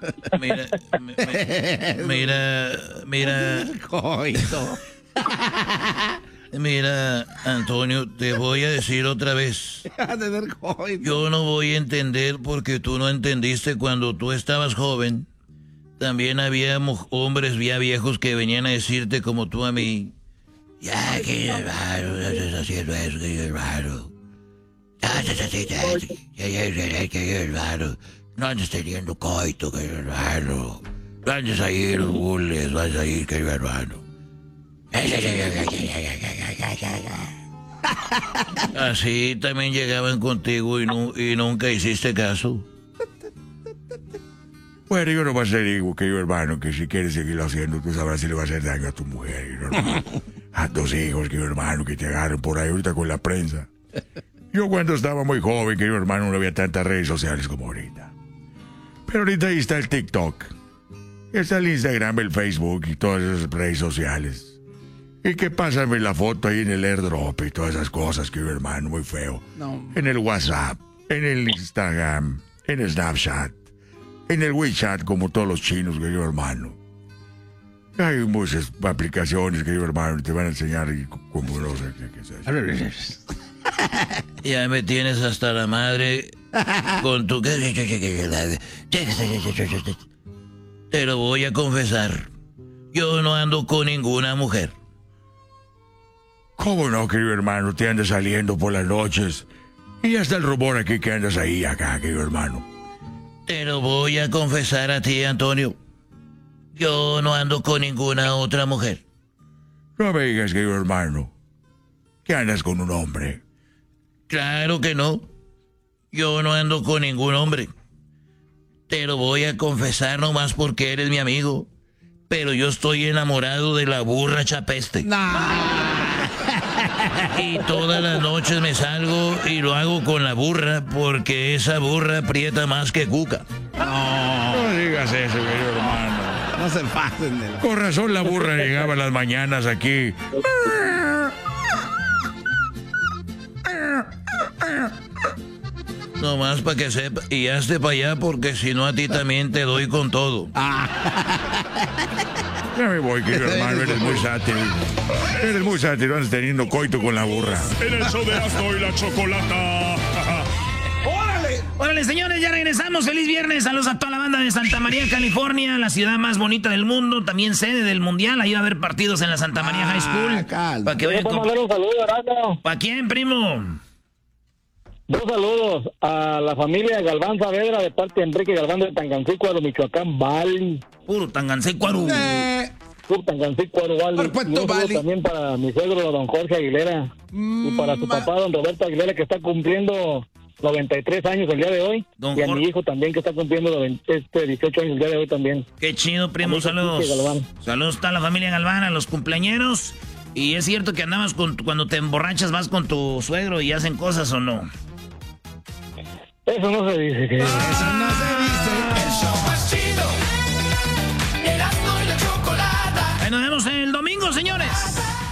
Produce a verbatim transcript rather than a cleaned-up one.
Mira, me, me, mira, mira. Coito. Mira, Antonio, te voy a decir otra vez. Yo no voy a entender porque tú no entendiste cuando tú estabas joven. También había hombres ya viejos que venían a decirte como tú a mí. Ya, que hermano, no estás haciendo eso, que hermano. Hermano, no andes teniendo coito, que hermano. No andes ahí en los bulles, vas a ir, que hermano. Así también llegaban contigo y, nu y nunca hiciste caso. Bueno, yo nomás te digo, querido hermano, que si quieres seguirlo haciendo, tú sabrás si le va a hacer daño a tu mujer, ¿no? A tus hijos, querido hermano, que te agarren por ahí ahorita con la prensa. Yo cuando estaba muy joven, querido hermano, no había tantas redes sociales como ahorita. Pero ahorita ahí está el TikTok, está el Instagram, el Facebook y todas esas redes sociales. Y que pásame la foto ahí en el airdrop y todas esas cosas, querido hermano, muy feo. No. En el WhatsApp, en el Instagram, en el Snapchat, en el WeChat, como todos los chinos, querido hermano. Hay muchas aplicaciones, querido hermano, te van a enseñar cómo no sé qué es eso. Ya me tienes hasta la madre con tu... Te lo voy a confesar. Yo no ando con ninguna mujer. ¿Cómo no, querido hermano? Te andas saliendo por las noches. Y ya está el rumor aquí que andas ahí, acá, querido hermano. Te lo voy a confesar a ti, Antonio. Yo no ando con ninguna otra mujer. No me digas, querido hermano, que andas con un hombre. Claro que no. Yo no ando con ningún hombre. Te lo voy a confesar nomás porque eres mi amigo. Pero yo estoy enamorado de la burra Chapeste. No. Y todas las noches me salgo y lo hago con la burra porque esa burra aprieta más que Cuca. No, no digas eso, querido hermano. No se pasen de la... Con razón la burra llegaba en las mañanas aquí. Nomás para que sepa, y hazte para allá porque si no a ti también te doy con todo. Ya me voy, querido hermano, eres muy sátiro. Eres muy sátiro, andas teniendo coito con la burra. En el show de Erasmo y la Chocolata. ¡Órale! Órale, señores, ya regresamos. Feliz viernes. Saludos a toda la banda de Santa María, California, la ciudad más bonita del mundo, también sede del Mundial. Ahí va a haber partidos en la Santa María High School. Para que vayan con... un saludo, Erasmo. ¿Para quién, primo? Dos saludos a la familia Galván Saavedra de parte de Enrique Galván de Tangancícuaro, Michoacán, Bali. Puro Tangancícuaro. Eh. Puro Tangancícuaro, Bali. Perfecto, y un saludo Bali. también para mi suegro, don Jorge Aguilera. Mm, y para su papá, don Roberto Aguilera, que está cumpliendo noventa y tres años el día de hoy. Don y a Jorge. Mi hijo también, que está cumpliendo este, dieciocho años el día de hoy también. Qué chido, primo. Saludos. Saludos a la familia Galván, a los cumpleañeros. ¿Y es cierto que andabas con, cuando te emborrachas vas con tu suegro y hacen cosas o no? Eso no se dice. Que... Eso no se